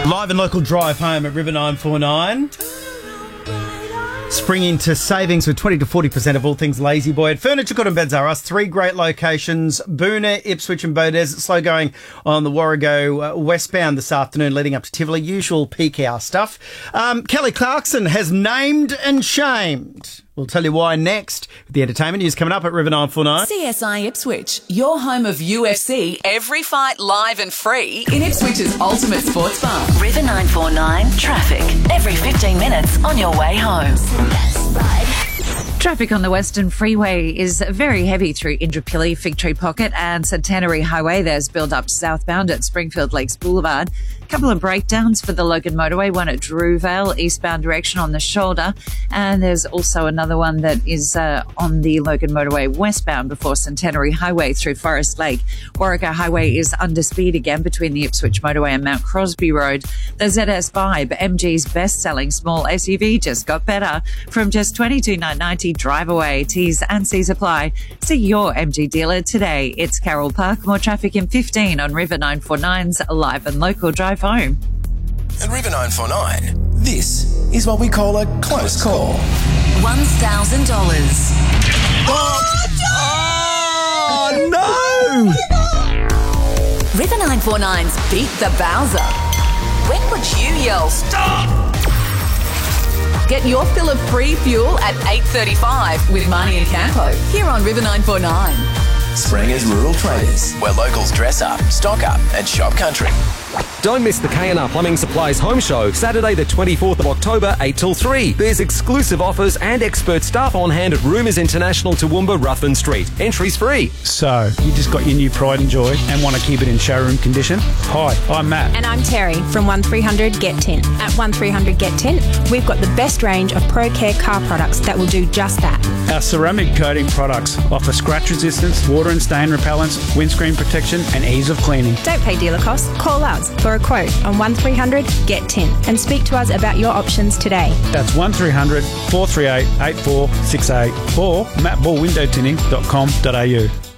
Live and local drive home at River 949. Spring into savings with 20 to 40% of all things Lazy Boy at Furniture Good and Beds R Us. 3 great locations, Boonah, Ipswich and Beaudesert. Slow going on the Warrego westbound this afternoon leading up to Tivoli. Usual peak hour stuff. Kelly Clarkson has named and shamed. We'll tell you why next. The entertainment news coming up at River 949. CSI Ipswich, your home of UFC, every fight live and free in Ipswich's ultimate sports bar. River 949 traffic every 15 minutes on your way home. Traffic on the Western Freeway is very heavy through Indooroopilly, Fig Tree Pocket and Centenary Highway. There's build-up southbound at Springfield Lakes Boulevard. A couple of breakdowns for the Logan Motorway, one at Drewvale, eastbound direction on the shoulder. And there's also another one that is on the Logan Motorway westbound before Centenary Highway through Forest Lake. Warrego Highway is under speed again between the Ipswich Motorway and Mount Crosby Road. The ZS Vibe, MG's best-selling small SUV, just got better from just $22,990 drive away. T's and C's apply. See your MG dealer today. It's Carroll Park. More traffic in 15 on River 949's live and local drive home. At River 949, this is what we call a close call. $1,000. Oh, no! River 949's Beat the Bowser. When would you yell, stop? Get your fill of free fuel at 8:35 with Marnie and Campo here on River 949. Springer's Rural Traders, where locals dress up, stock up and shop country. Don't miss the K&R Plumbing Supplies Home Show, Saturday the 24th of October, 8 till 3. There's exclusive offers and expert staff on hand at Rumours International, Toowoomba, Ruthven Street. Entry's free. So, you just got your new Pride and Joy and want to keep it in showroom condition? Hi, I'm Matt. And I'm Terry from 1300 Get Tint. At 1300 Get Tint, we've got the best range of Pro Care car products that will do just that. Our ceramic coating products offer scratch resistance, water and stain repellents, windscreen protection and ease of cleaning. Don't pay dealer costs. Call us for a quote on 1300 Get Tint and speak to us about your options today. That's 1300 438 8468 or mattballwindowtinting.com.au.